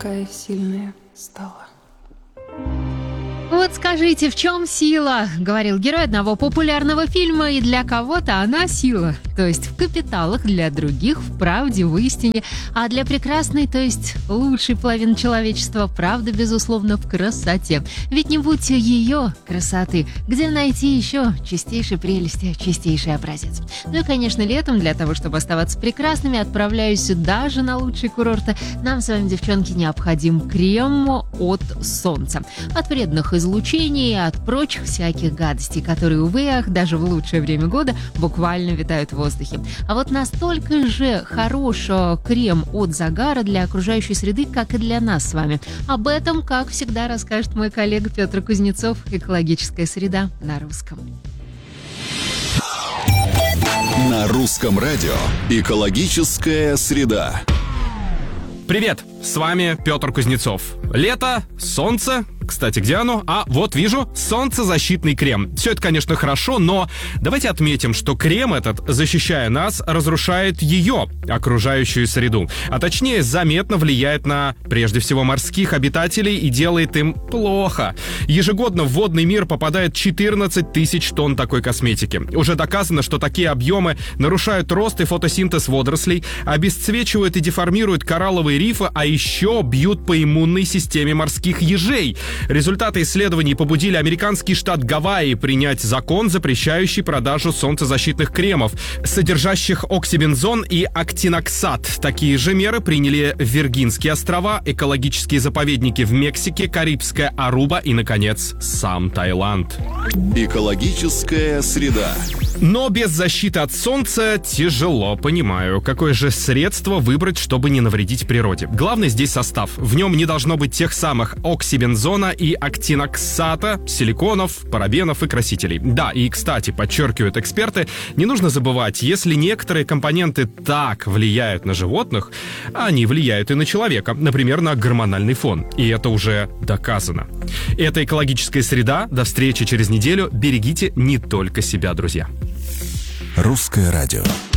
такая сильная стала. Вот скажите, в чем сила? Говорил герой одного популярного фильма, и для кого-то она сила. То есть в капиталах, для других в правде, в истине, а для прекрасной, то есть лучшей половины человечества, правда, безусловно, в красоте. Ведь не будь ее красоты, где найти еще чистейшей прелести, чистейший образец? Ну и, конечно, летом, для того, чтобы оставаться прекрасными, отправляюсь даже на лучшие курорты, нам с вами, девчонки, необходим крем от солнца. От вредных излучений, от прочих всяких гадостей, которые, увы, ах, даже в лучшее время года буквально витают в воздухе. А вот настолько же хорош крем от загара для окружающей среды, как и для нас с вами. Об этом, как всегда, расскажет мой коллега Петр Кузнецов. «Экологическая среда» на русском. На русском радио «Экологическая среда». Привет, с вами Петр Кузнецов. Лето, солнце. Кстати, где оно? А, вот вижу, солнцезащитный крем. Все это, конечно, хорошо, но давайте отметим, что крем этот, защищая нас, разрушает ее, окружающую среду. А точнее, заметно влияет на, прежде всего, морских обитателей и делает им плохо. Ежегодно в водный мир попадает 14 тысяч тонн такой косметики. Уже доказано, что такие объемы нарушают рост и фотосинтез водорослей, обесцвечивают и деформируют коралловые рифы, а еще бьют по иммунной системе морских ежей. Результаты исследований побудили американский штат Гавайи принять закон, запрещающий продажу солнцезащитных кремов, содержащих оксибензон и актиноксат. Такие же меры приняли Виргинские острова, экологические заповедники в Мексике, Карибская Аруба и, наконец, сам Таиланд. Экологическая среда. Но без защиты от солнца тяжело, понимаю. Какое же средство выбрать, чтобы не навредить природе? Главный здесь состав. В нем не должно быть тех самых оксибензона и актиноксата, силиконов, парабенов и красителей. Да, и, кстати, подчеркивают эксперты, не нужно забывать, если некоторые компоненты так влияют на животных, они влияют и на человека, например, на гормональный фон. И это уже доказано. Это «Экологическая среда». До встречи через неделю. Берегите не только себя, друзья. Русское радио.